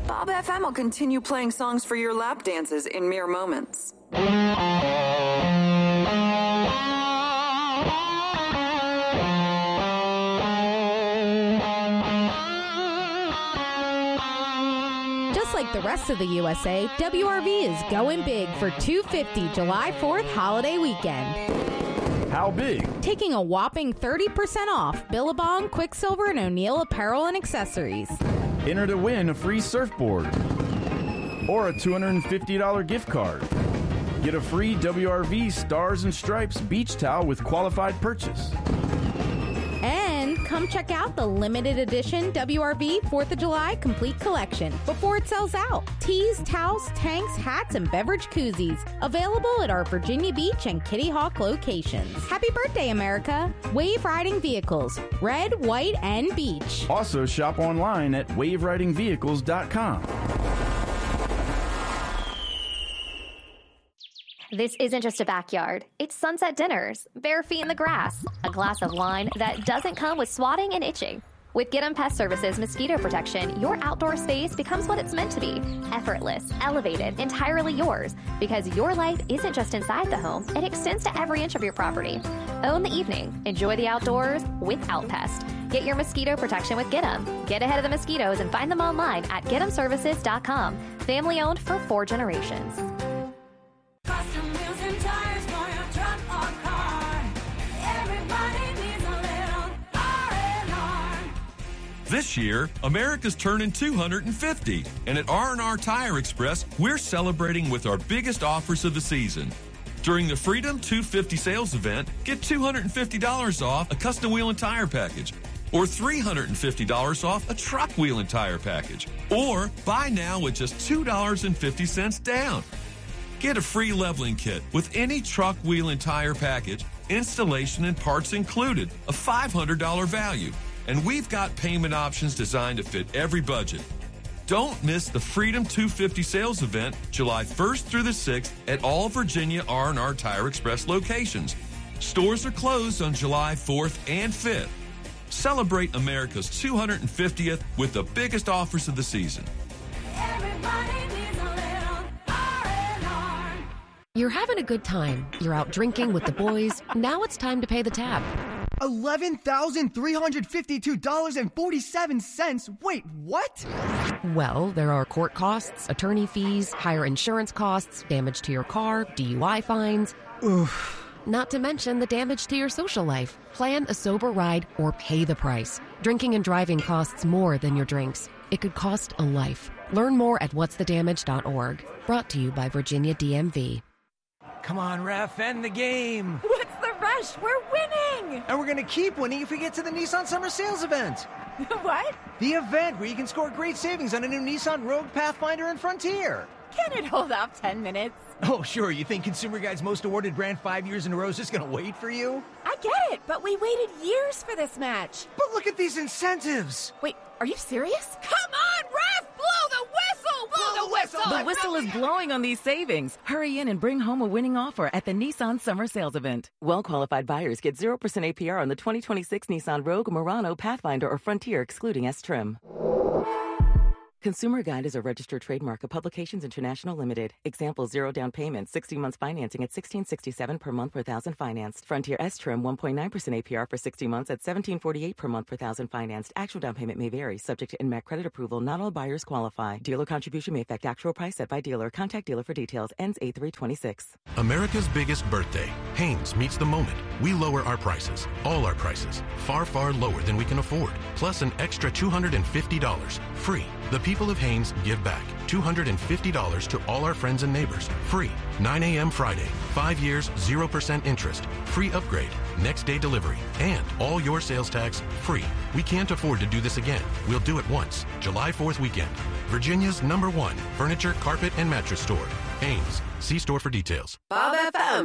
Bob FM will continue playing songs for your lap dances in mere moments. Just like the rest of the USA, WRV is going big for 250 July 4th holiday weekend. How big? Taking a whopping 30% off Billabong, Quicksilver, and O'Neill apparel and accessories. Enter to win a free surfboard or a $250 gift card. Get a free WRV Stars and Stripes beach towel with qualified purchase. And come check out the limited edition WRV 4th of July complete collection before it sells out. Tees, towels, tanks, hats, and beverage koozies. Available at our Virginia Beach and Kitty Hawk locations. Happy birthday, America. Wave Riding Vehicles. Red, white, and beach. Also shop online at waveridingvehicles.com. This isn't just a backyard. It's sunset dinners, bare feet in the grass, a glass of wine that doesn't come with swatting and itching. With Get 'em Pest Services Mosquito Protection, your outdoor space becomes what it's meant to be. Effortless, elevated, entirely yours. Because your life isn't just inside the home, it extends to every inch of your property. Own the evening. Enjoy the outdoors without pest. Get your mosquito protection with Get 'em. Get ahead of the mosquitoes and find them online at getemservices.com. Family owned for 4 generations. Custom wheels and tires for your truck or car. Everybody needs a little R&R. This year, America's turning 250, and at R&R Tire Express, we're celebrating with our biggest offers of the season. During the Freedom 250 sales event, get $250 off a custom wheel and tire package, or $350 off a truck wheel and tire package, or buy now with just $2.50 down. Get a free leveling kit with any truck, wheel, and tire package, installation and parts included, a $500 value. And we've got payment options designed to fit every budget. Don't miss the Freedom 250 sales event July 1st through the 6th at all Virginia R&R Tire Express locations. Stores are closed on July 4th and 5th. Celebrate America's 250th with the biggest offers of the season. Everybody needs a little R&R. You're having a good time. You're out drinking with the boys. Now it's time to pay the tab. $11,352.47. Wait, what? Well, there are court costs, attorney fees, higher insurance costs, damage to your car, DUI fines. Oof. Not to mention the damage to your social life. Plan a sober ride or pay the price. Drinking and driving costs more than your drinks. It could cost a life. Learn more at whatsthedamage.org. Brought to you by Virginia DMV. Come on, ref, end the game. What's the rush? We're winning. And we're going to keep winning if we get to the Nissan Summer Sales event. What? The event where you can score great savings on a new Nissan Rogue, Pathfinder, and Frontier. Can it hold off 10 minutes? Oh, sure. You think Consumer Guide's most awarded brand 5 years in a row is just going to wait for you? I get it, but we waited years for this match. But look at these incentives. Wait, are you serious? Come on, ref! Blow the whistle! Blow the whistle! The whistle is blowing on these savings. Hurry in and bring home a winning offer at the Nissan Summer Sales event. Well-qualified buyers get 0% APR on the 2026 Nissan Rogue, Murano, Pathfinder, or Frontier, excluding S-Trim. Consumer Guide is a registered trademark of Publications International Limited. Example, 0 down payment, 60 months financing at $16.67 per month per thousand financed. Frontier S-Trim, 1.9% APR for 60 months at $17.48 per month per thousand financed. Actual down payment may vary, subject to INMAC credit approval. Not all buyers qualify. Dealer contribution may affect actual price set by dealer. Contact dealer for details. Ends 8/3/26. America's biggest birthday. Hanes meets the moment. We lower our prices. All our prices. Far, far lower than we can afford. Plus an extra $250. Free. The people of Hanes give back. $250 to all our friends and neighbors. Free. 9 a.m. Friday. 5 years, 0% interest. Free upgrade. Next day delivery. And all your sales tax free. We can't afford to do this again. We'll do it once. July 4th weekend. Virginia's #1 furniture, carpet, and mattress store. Hanes. See store for details. Bob FM